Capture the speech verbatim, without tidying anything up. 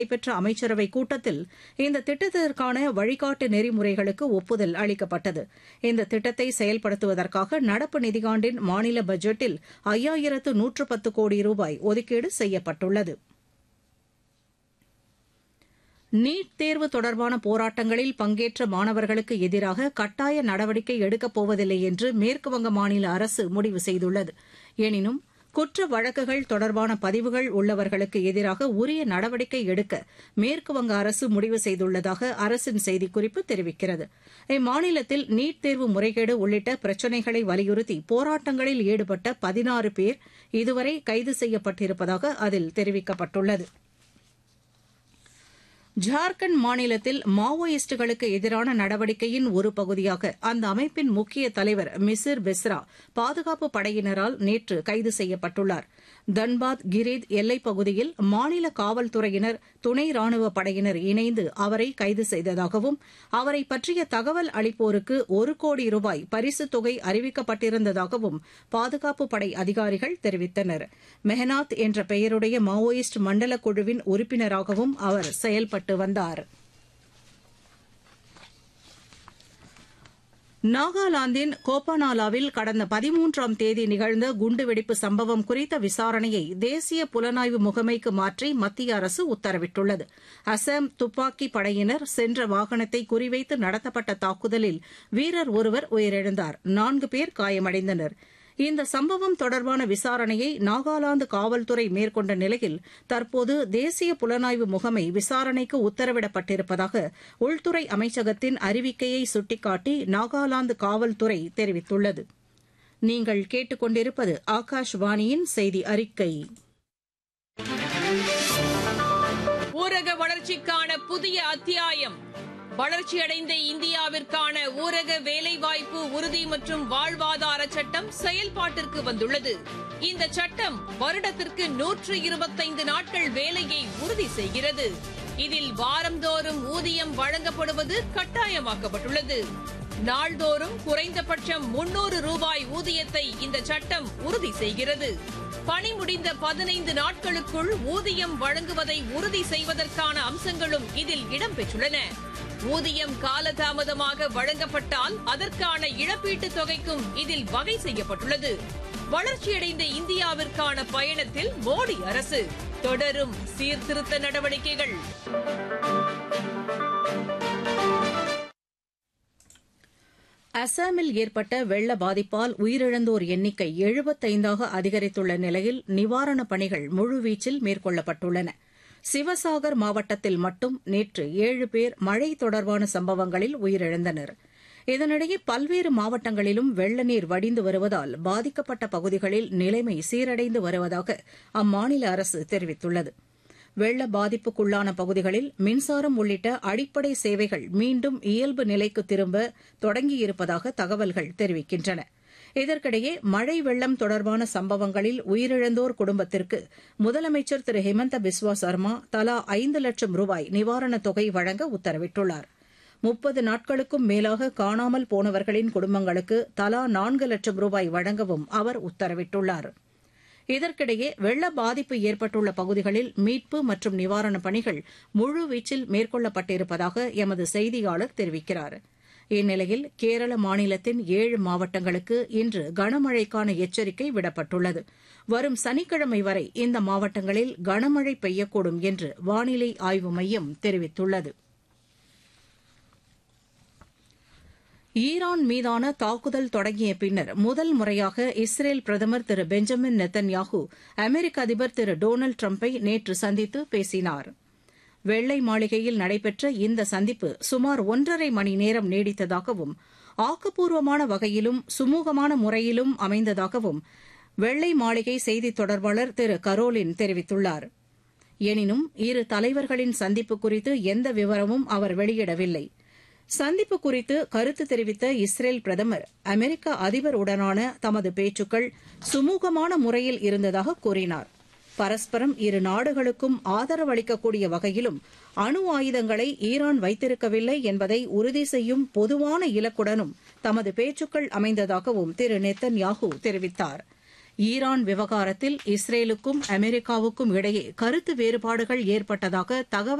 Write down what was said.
நடைபெற்ற அமைச்சரவைக் கூட்டத்தில் இந்த திட்டத்திற்கான வழிகாட்டு நெறிமுறைகளுக்கு ஒப்புதல் அளிக்கப்பட்டது. இந்த திட்டத்தை செயல்படுத்துவதற்காக நடப்பு நிதியாண்டின் மாநில பட்ஜெட்டில் ஐயாயிரத்து நூற்று பத்து கோடி ரூபாய் ஒதுக்கீடு செய்யப்பட்டுள்ளது. நீட் தேர்வு தொடர்பான போராட்டங்களில் பங்கேற்ற மாணவர்களுக்கு எதிராக கட்டாய நடவடிக்கை எடுக்கப் போவதில்லை என்று மேற்குவங்க மாநில அரசு முடிவு செய்துள்ளது. எனினும் குற்ற வழக்குகள் தொடர்பான பதிவுகள் உள்ளவர்களுக்கு எதிராக உரிய நடவடிக்கை எடுக்க மேற்குவங்க அரசு முடிவு செய்துள்ளதாக அரசின் செய்திக்குறிப்பு தெரிவிக்கிறது. இம்மாநிலத்தில் நீட் தேர்வு முறைகேடு உள்ளிட்ட பிரச்சினைகளை வலியுறுத்தி போராட்டங்களில் ஈடுபட்ட பதினாறு பேர் இதுவரை கைது செய்யப்பட்டிருப்பதாக அதில் தெரிவிக்கப்பட்டுள்ளது. ஜார்க்கண்ட் மாநிலத்தில் மாவோயிஸ்டுகளுக்கு எதிரான நடவடிக்கையின் ஒரு பகுதியாக அந்த அமைப்பின் முக்கிய தலைவர் மிசிர் பெஸ்ரா பாதுகாப்பு படையினரால் நேற்று கைது செய்யப்பட்டுள்ளார். தன்பாத் கிரீத் எல்லைப் பகுதியில் மாநில காவல்துறையினர், துணை ராணுவ படையினர் இணைந்து அவரை கைது செய்ததாகவும் அவரை பற்றிய தகவல் அளிப்போருக்கு ஒரு கோடி ரூபாய் பரிசுத் தொகை அறிவிக்கப்பட்டிருந்ததாகவும் பாதுகாப்பு படை அதிகாரிகள் தெரிவித்தனர். மெஹனாத் என்ற பெயருடைய மாவோயிஸ்ட் மண்டல குழுவின் உறுப்பினராகவும் அவர் செயல்பட்டார். வந்தார். நாகாலாந்தின் கோபானாலாவில் கடந்த பதிமூன்றாம் தேதி நிகழ்ந்த குண்டுவெடிப்பு சம்பவம் குறித்த விசாரணையை தேசிய புலனாய்வு முகமைக்கு மாற்றி மத்திய அரசு உத்தரவிட்டுள்ளது. அசாம் துப்பாக்கி படையினர் சென்ற வாகனத்தை குறிவைத்து நடத்தப்பட்ட தாக்குதலில் வீரர் ஒருவர் உயிரிழந்தார். நான்கு பேர் காயமடைந்தனர். இந்த சம்பவம் தொடர்பான விசாரணையை நாகாலாந்து காவல்துறை மேற்கொண்ட நிலையில் தற்போது தேசிய புலனாய்வு முகமை விசாரணைக்கு உத்தரவிடப்பட்டிருப்பதாக உள்துறை அமைச்சகத்தின் அறிவிக்கையை சுட்டிக்காட்டி நாகாலாந்து காவல்துறை தெரிவித்துள்ளது. நீங்கள் கேட்டுக் கொண்டிருப்பது ஆகாஷ்வாணியின் செய்தி அறிக்கை. ஊரக வளர்ச்சிக்கான புதிய அத்தியாயம். வளர்ச்சியடைந்த இந்தியாவிற்கான ஊரக வேலைவாய்ப்பு உறுதி மற்றும் வாழ்வாதார சட்டம் செயல்பாட்டிற்கு வந்துள்ளது. இந்த சட்டம் வருடத்திற்கு நூற்று இருபத்தைந்து நாட்கள் வேலையை உறுதி செய்கிறது. இதில் வாரந்தோறும் ஊதியம் வழங்கப்படுவது கட்டாயமாக்கப்பட்டுள்ளது. நாள்தோறும் குறைந்தபட்சம் முன்னூறு ரூபாய் ஊதியத்தை இந்த சட்டம் உறுதி செய்கிறது. பணி முடிந்த பதினைந்து நாட்களுக்குள் ஊதியம் வழங்குவதை உறுதி செய்வதற்கான அம்சங்களும் இதில் இடம்பெற்றுள்ளன. ஊதியம் காலதாமதமாக வழங்கப்பட்டால் அதற்கான இழப்பீட்டுத் தொகைக்கும் இதில் வகை செய்யப்பட்டுள்ளது. வளர்ச்சியடைந்த இந்தியாவிற்கான பயணத்தில் மோடி அரசு தொடரும் சீர்திருத்த நடவடிக்கைகள். அசாமில் ஏற்பட்ட வெள்ள பாதிப்பால் உயிரிழந்தோர் எண்ணிக்கை எழுபத்தைந்தாக அதிகரித்துள்ள நிலையில் நிவாரணப் பணிகள் முழுவீச்சில் மேற்கொள்ளப்பட்டுள்ளன. சிவசாகர் மாவட்டத்தில் மட்டும் நேற்று ஏழு பேர் மழை தொடர்பான சம்பவங்களில் உயிரிழந்தனர். இதனிடையே பல்வேறு மாவட்டங்களிலும் வெள்ள நீர் வடிந்து வருவதால் பாதிக்கப்பட்ட பகுதிகளில் நிலைமை சீரடைந்து வருவதாக அம்மாநில அரசு தெரிவித்துள்ளது. வெள்ள பாதிப்புக்குள்ளான பகுதிகளில் மின்சாரம் உள்ளிட்ட அடிப்படை சேவைகள் மீண்டும் இயல்பு நிலைக்கு திரும்ப தொடங்கியிருப்பதாக தகவல்கள் தெரிவிக்கின்றன. இதற்கிடையே மழை வெள்ளம் தொடர்பான சம்பவங்களில் உயிரிழந்தோர் குடும்பத்திற்கு முதலமைச்சர் திரு ஹிமந்த பிஸ்வா சர்மா தலா ஐந்து லட்சம் ரூபாய் நிவாரணத் தொகை வழங்க உத்தரவிட்டுள்ளார். முப்பது நாட்களுக்கும் மேலாக காணாமல் போனவர்களின் குடும்பங்களுக்கு தலா நான்கு லட்சம் ரூபாய் வழங்கவும் அவர் உத்தரவிட்டுள்ளார். இதற்கிடையே வெள்ள பாதிப்பு ஏற்பட்டுள்ள பகுதிகளில் மீட்பு மற்றும் நிவாரணப் பணிகள் முழுவீச்சில் மேற்கொள்ளப்பட்டிருப்பதாக எமது செய்தியாளர் தெரிவிக்கிறார். இந்நிலையில் கேரள மாநிலத்தின் ஏழு மாவட்டங்களுக்கு இன்று கனமழைக்கான எச்சரிக்கை விடப்பட்டுள்ளது. வரும் சனிக்கிழமை வரை இந்த மாவட்டங்களில் கனமழை பெய்யக்கூடும் என்று வானிலை ஆய்வு மையம் தெரிவித்துள்ளது. ஈரான் மீதான தாக்குதல் தொடங்கிய பின்னர் முதல் முறையாக இஸ்ரேல் பிரதமர் திரு பெஞ்சமின் நெத்தன்யாஹூ அமெரிக்க அதிபர் திரு டொனால்டு டிரம்பை நேற்று சந்தித்து பேசினார். வெள்ளை மாளிகையில் நடைபெற்ற இந்த சந்திப்பு சுமார் ஒன்றரை மணி நேரம் நீடித்ததாகவும் ஆக்கப்பூர்வமான வகையிலும் சுமூகமான முறையிலும் அமைந்ததாகவும் வெள்ளை மாளிகை செய்தித் தொடர்பாளர் திரு கரோலின் தெரிவித்துள்ளார். எனினும் இரு தலைவர்களின் சந்திப்பு குறித்து எந்த விவரமும் அவர் வெளியிடவில்லை. சந்திப்பு குறித்து கருத்து தெரிவித்த இஸ்ரேல் பிரதமர் அமெரிக்க அதிபருடனான தமது பேச்சுக்கள் சுமூகமான முறையில் இருந்ததாக கூறினார். பரஸ்பரம் இரு நாடுகளுக்கும் ஆதரவு அளிக்கக்கூடிய வகையிலும் அணு ஆயுதங்களை ஈரான் வைத்திருக்கவில்லை என்பதை உறுதி செய்யும் பொதுவான இலக்குடனும் தமது பேச்சுக்கள் அமைந்ததாகவும் திரு நெத்தன்யாஹூ தெரிவித்தார். ஈரான் விவகாரத்தில் இஸ்ரேலுக்கும் அமெரிக்காவுக்கும் இடையே கருத்து வேறுபாடுகள் ஏற்பட்டதாக தகவல்